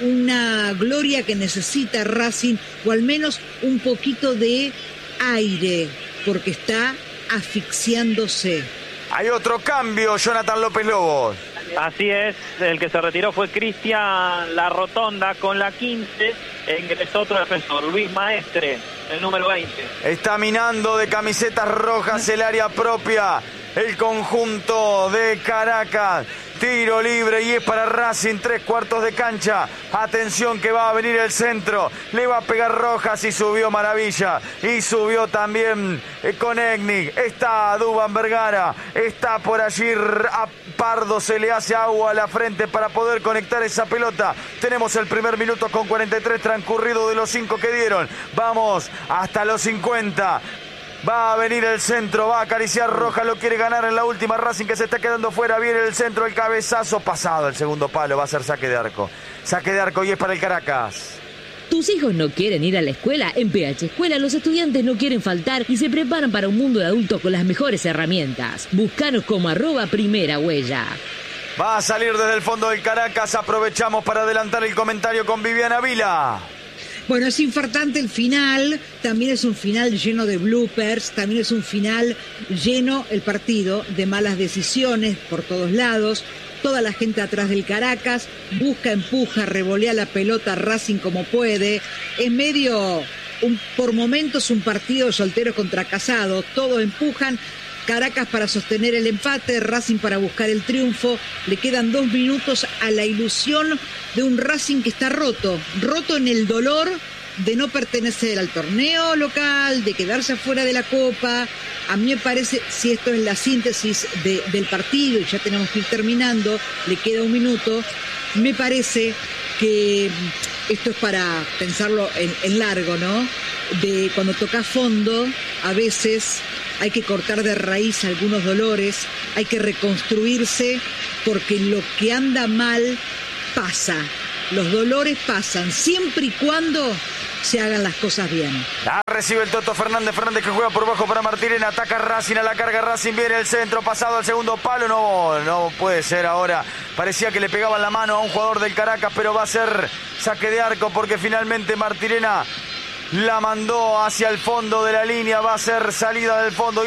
una gloria que necesita Racing, o al menos un poquito de aire, porque está asfixiándose. Hay otro cambio, Jonathan López Lobos. Así es, el que se retiró fue Cristian La Rotonda con la quince, e ingresó otro defensor, Luis Maestre, el número veinte. Está minando de camisetas rojas el área propia, el conjunto de Caracas. Tiro libre y es para Racing, tres cuartos de cancha. Atención que va a venir el centro. Le va a pegar Rojas y subió Maravilla. Y subió también Conegni. Está Duván Vergara. Está por allí a Pardo. Se le hace agua a la frente para poder conectar esa pelota. Tenemos el primer minuto con cuarenta y tres transcurrido de los cinco que dieron. Vamos hasta los cincuenta. Va a venir el centro, va a acariciar Rojas, lo quiere ganar en la última. Racing que se está quedando fuera, viene el centro, el cabezazo pasado, el segundo palo, va a ser saque de arco. Saque de arco y es para el Caracas. ¿Tus hijos no quieren ir a la escuela? En P H Escuela los estudiantes no quieren faltar y se preparan para un mundo de adultos con las mejores herramientas. Búscanos como arroba primera huella. Va a salir desde el fondo del Caracas, aprovechamos para adelantar el comentario con Viviana Vila. Bueno, es infartante el final, también es un final lleno de bloopers, también es un final lleno, el partido, de malas decisiones por todos lados. Toda la gente atrás del Caracas busca, empuja, revolea la pelota Racing como puede. Es medio, un, por momentos, un partido de solteros contra casados, todos empujan. Caracas para sostener el empate, Racing para buscar el triunfo. Le quedan dos minutos a la ilusión de un Racing que está roto, roto en el dolor de no pertenecer al torneo local, de quedarse afuera de la Copa. A mí me parece, si esto es la síntesis de, del partido y ya tenemos que ir terminando, le queda un minuto, me parece que esto es para pensarlo en, en largo, ¿no? De cuando toca fondo, a veces hay que cortar de raíz algunos dolores, hay que reconstruirse, porque lo que anda mal pasa. Los dolores pasan, siempre y cuando se hagan las cosas bien. La recibe el Toto Fernández, Fernández que juega por bajo para Martirena, ataca Racing a la carga, Racing viene el centro, pasado al segundo palo, no, no puede ser ahora. Parecía que le pegaban la mano a un jugador del Caracas, pero va a ser saque de arco porque finalmente Martirena la mandó hacia el fondo de la línea, va a ser salida del fondo.